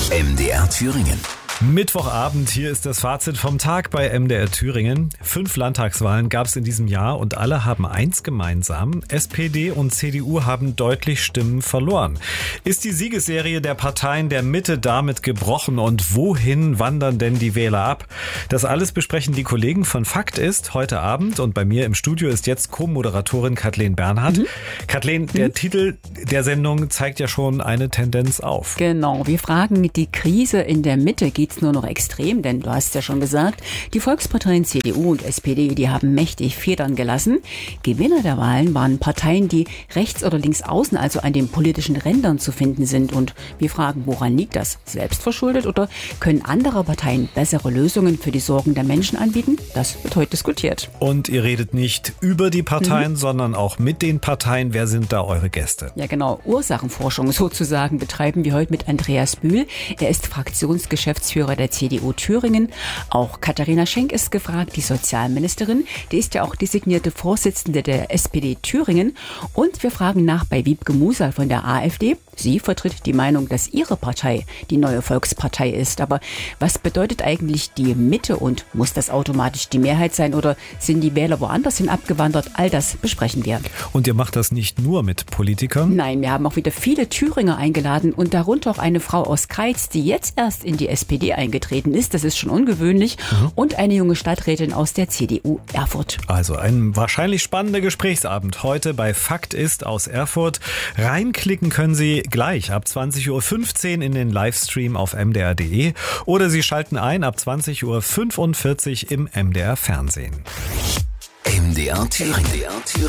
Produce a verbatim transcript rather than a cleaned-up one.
M D R Thüringen. Mittwochabend, hier ist das Fazit vom Tag bei M D R Thüringen. Fünf Landtagswahlen gab es in diesem Jahr und alle haben eins gemeinsam. S P D und C D U haben deutlich Stimmen verloren. Ist die Siegesserie der Parteien der Mitte damit gebrochen und wohin wandern denn die Wähler ab? Das alles besprechen die Kollegen von Fakt ist heute Abend und bei mir im Studio ist jetzt Co-Moderatorin Kathleen Bernhardt. Mhm. Kathleen, der mhm. Titel der Sendung zeigt ja schon eine Tendenz auf. Genau, wir fragen, die Krise in der Mitte geht nur noch extrem, denn du hast ja schon gesagt, die Volksparteien C D U und S P D, die haben mächtig Federn gelassen. Gewinner der Wahlen waren Parteien, die rechts oder links außen, also an den politischen Rändern zu finden sind. Und wir fragen, woran liegt das? Selbstverschuldet oder können andere Parteien bessere Lösungen für die Sorgen der Menschen anbieten? Das wird heute diskutiert. Und ihr redet nicht über die Parteien, mhm. sondern auch mit den Parteien. Wer sind da eure Gäste? Ja genau, Ursachenforschung sozusagen betreiben wir heute mit Andreas Bühl. Er ist Fraktionsgeschäftsführer der C D U Thüringen. Auch Katharina Schenk ist gefragt, die Sozialministerin. Die ist ja auch designierte Vorsitzende der S P D Thüringen. Und wir fragen nach bei Wiebke Musal von der AfD. Sie vertritt die Meinung, dass ihre Partei die neue Volkspartei ist. Aber was bedeutet eigentlich die Mitte und muss das automatisch die Mehrheit sein oder sind die Wähler woanders hin abgewandert? All das besprechen wir. Und ihr macht das nicht nur mit Politikern? Nein, wir haben auch wieder viele Thüringer eingeladen und darunter auch eine Frau aus Kreiz, die jetzt erst in die S P D eingetreten ist. Das ist schon ungewöhnlich. Mhm. Und eine junge Stadträtin aus der C D U Erfurt. Also ein wahrscheinlich spannender Gesprächsabend heute bei Fakt ist aus Erfurt. Reinklicken können Sie gleich ab zwanzig Uhr fünfzehn in den Livestream auf m d r punkt d e oder Sie schalten ein ab zwanzig Uhr fünfundvierzig im M D R Fernsehen. M D R Thüringen.